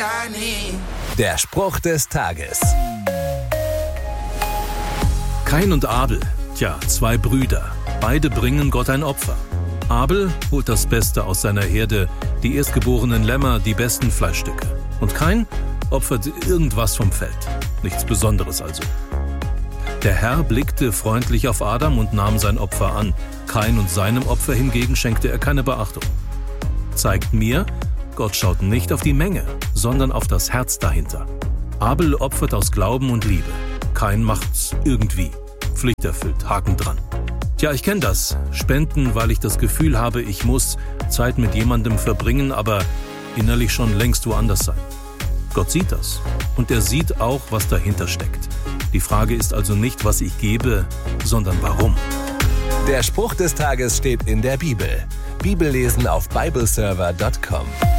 I need. Der Spruch des Tages. Kain und Abel, zwei Brüder. Beide bringen Gott ein Opfer. Abel holt das Beste aus seiner Herde, die erstgeborenen Lämmer, die besten Fleischstücke. Und Kain opfert irgendwas vom Feld. Nichts Besonderes also. Der Herr blickte freundlich auf Adam und nahm sein Opfer an. Kain und seinem Opfer hingegen schenkte er keine Beachtung. Zeigt mir, Gott schaut nicht auf die Menge, sondern auf das Herz dahinter. Abel opfert aus Glauben und Liebe. Kain macht's irgendwie. Pflichterfüllt, Haken dran. Ich kenne das. Spenden, weil ich das Gefühl habe, ich muss Zeit mit jemandem verbringen, aber innerlich schon längst woanders sein. Gott sieht das. Und er sieht auch, was dahinter steckt. Die Frage ist also nicht, was ich gebe, sondern warum. Der Spruch des Tages steht in der Bibel. Bibellesen auf bibleserver.com.